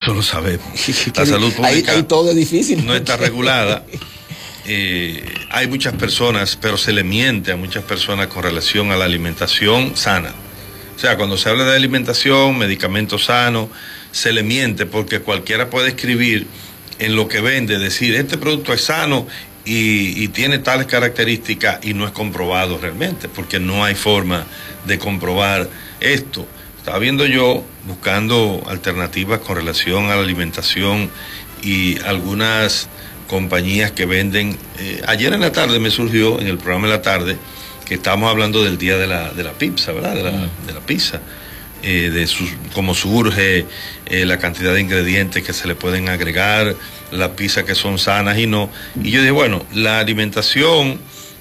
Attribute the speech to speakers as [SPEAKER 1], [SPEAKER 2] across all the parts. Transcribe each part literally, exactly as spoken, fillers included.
[SPEAKER 1] no lo sabemos. La salud pública
[SPEAKER 2] ahí, ahí todo es difícil.
[SPEAKER 1] No está regulada. Eh, hay muchas personas, pero se le miente a muchas personas con relación a la alimentación sana. O sea, cuando se habla de alimentación, medicamentos sanos, se le miente porque cualquiera puede escribir en lo que vende, decir, este producto es sano y, y tiene tales características y no es comprobado realmente, porque no hay forma de comprobar esto. Estaba viendo yo, buscando alternativas con relación a la alimentación y algunas compañías que venden. Eh, ayer en la tarde me surgió, en el programa de la tarde, que estábamos hablando del día de la, de la pizza, ¿verdad? De la, de la pizza. Eh, de su, cómo surge, eh, la cantidad de ingredientes que se le pueden agregar, las pizzas que son sanas y no. Y yo dije, bueno, la alimentación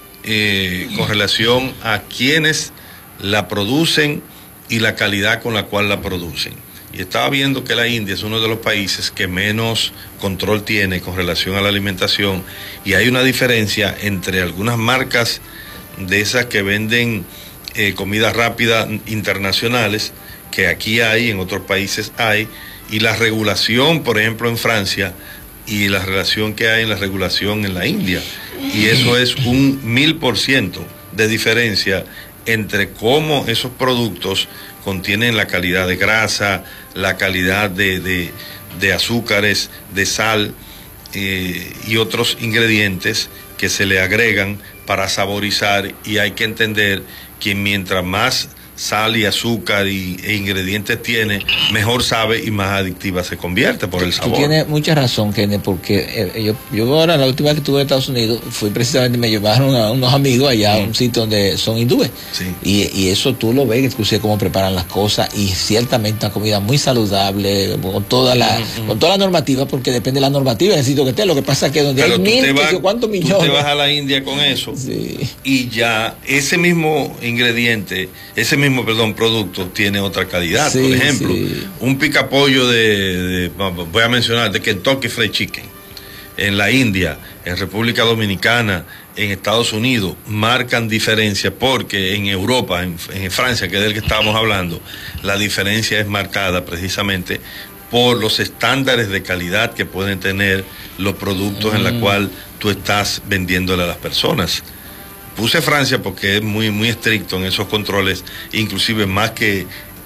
[SPEAKER 1] eh, con relación a quienes la producen y la calidad con la cual la producen. Y estaba viendo que la India es uno de los países que menos control tiene con relación a la alimentación, y hay una diferencia entre algunas marcas de esas que venden eh, comida rápida internacionales, que aquí hay, en otros países hay, y la regulación, por ejemplo, en Francia, y la relación que hay en la regulación en la India. Y eso es un mil por ciento de diferencia entre cómo esos productos contienen la calidad de grasa, la calidad de, de, de azúcares, de sal eh, y otros ingredientes que se le agregan para saborizar. Y hay que entender que mientras más sal y azúcar y, e ingredientes tiene, mejor sabe y más adictiva se convierte por el sabor.
[SPEAKER 2] Tú tienes mucha razón, Kenneth, porque eh, yo, yo ahora, la última vez que estuve en Estados Unidos, fui precisamente, me llevaron a unos amigos allá mm. a un sitio donde son hindúes.
[SPEAKER 1] Sí.
[SPEAKER 2] Y, y eso tú lo ves, inclusive cómo preparan las cosas, y ciertamente una comida muy saludable, con toda la, mm, mm. con toda la normativa, porque depende de la normativa en el sitio que esté. Lo que pasa es que donde
[SPEAKER 1] Pero
[SPEAKER 2] hay mil,
[SPEAKER 1] vas,
[SPEAKER 2] ¿cuántos millones?
[SPEAKER 1] Tú te vas a la India con eso,
[SPEAKER 2] sí. y
[SPEAKER 1] ya ese mismo ingrediente, ese mismo perdón, producto tiene otra calidad.
[SPEAKER 2] Sí,
[SPEAKER 1] por ejemplo,
[SPEAKER 2] sí.
[SPEAKER 1] un picapollo de, de, voy a mencionar, de Kentucky Fried Chicken, en la India, en República Dominicana, en Estados Unidos, marcan diferencia, porque en Europa, en, en Francia, que es del que estábamos hablando, la diferencia es marcada precisamente por los estándares de calidad que pueden tener los productos mm. en la cual tú estás vendiéndole a las personas. Puse Francia porque es muy, muy estricto en esos controles, inclusive más que, eh,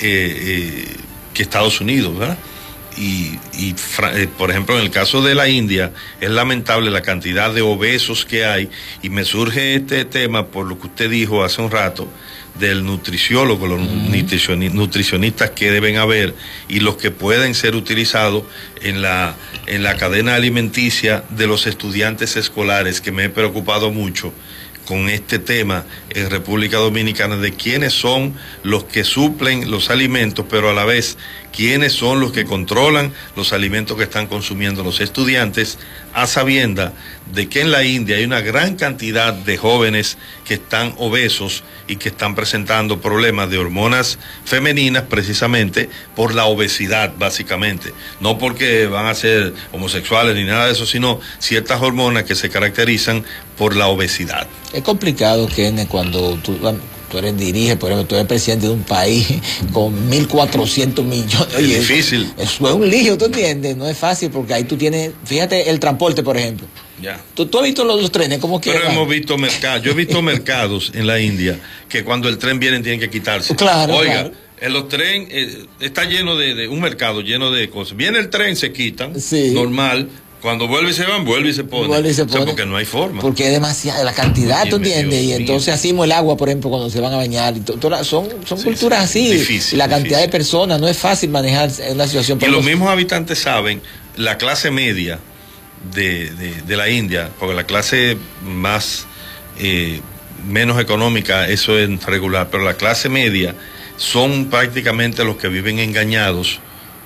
[SPEAKER 1] eh, que Estados Unidos, ¿verdad? Y, y eh, por ejemplo, en el caso de la India, es lamentable la cantidad de obesos que hay, y me surge este tema por lo que usted dijo hace un rato, del nutriciólogo, los uh-huh. nutricionistas que deben haber y los que pueden ser utilizados en la, en la cadena alimenticia de los estudiantes escolares, que me he preocupado mucho con este tema en República Dominicana, de quiénes son los que suplen los alimentos, pero a la vez quiénes son los que controlan los alimentos que están consumiendo los estudiantes, a sabienda de que en la India hay una gran cantidad de jóvenes que están obesos y que están presentando problemas de hormonas femeninas precisamente por la obesidad, básicamente. No porque van a ser homosexuales ni nada de eso, sino ciertas hormonas que se caracterizan por la obesidad.
[SPEAKER 2] Es complicado, Kenneth, cuando tú, tú eres dirige, por ejemplo, tú eres presidente de un país con mil cuatrocientos millones. Oye,
[SPEAKER 1] es difícil.
[SPEAKER 2] Eso es un lío, ¿tú entiendes? No es fácil, porque ahí tú tienes, fíjate, el transporte, por ejemplo.
[SPEAKER 1] Ya.
[SPEAKER 2] ¿Tú, tú has visto los, los trenes? ¿Cómo que
[SPEAKER 1] Pero hemos visto mercados. Yo he visto mercados en la India que cuando el tren viene tienen que quitarse.
[SPEAKER 2] Claro,
[SPEAKER 1] Oiga,
[SPEAKER 2] claro.
[SPEAKER 1] En los trenes eh, está lleno de, de un mercado lleno de cosas. Viene el tren, se quitan,
[SPEAKER 2] sí.
[SPEAKER 1] normal. Cuando vuelve y se van, vuelve y se pone.
[SPEAKER 2] Vuelve y se pone.
[SPEAKER 1] O sea, porque no hay forma.
[SPEAKER 2] Porque es demasiada la cantidad, ¿tú entiendes? Y entonces así el agua, por ejemplo, cuando se van a bañar. Y to, to, son son sí, culturas sí, así.
[SPEAKER 1] Difícil,
[SPEAKER 2] y la cantidad
[SPEAKER 1] difícil.
[SPEAKER 2] de personas, no es fácil manejar en una situación.
[SPEAKER 1] Y los mismos habitantes saben, la clase media de, de, de la India, porque la clase más, eh, menos económica, eso es regular, pero la clase media son prácticamente los que viven engañados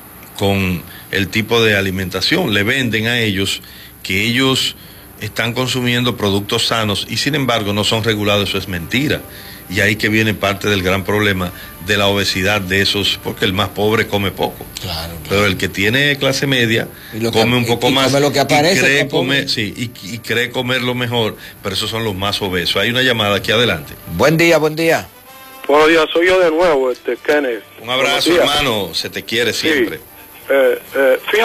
[SPEAKER 1] con el tipo de alimentación. Le venden a ellos que ellos están consumiendo productos sanos y sin embargo no son regulados. Eso es mentira. Y ahí que viene parte del gran problema de la obesidad de esos, porque el más pobre come poco.
[SPEAKER 2] Claro, claro.
[SPEAKER 1] Pero el que tiene clase media come
[SPEAKER 2] que,
[SPEAKER 1] un poco
[SPEAKER 2] y,
[SPEAKER 1] más
[SPEAKER 2] y come lo que aparece,
[SPEAKER 1] y cree comer, sí, y, y cree comerlo mejor, pero esos son los más obesos. Hay una llamada aquí adelante.
[SPEAKER 2] Buen día, buen día.
[SPEAKER 3] Buenos días, soy yo de nuevo, este Kenneth.
[SPEAKER 1] Un abrazo, hermano, se te quiere siempre.
[SPEAKER 3] Sí. Eh, eh, fíjate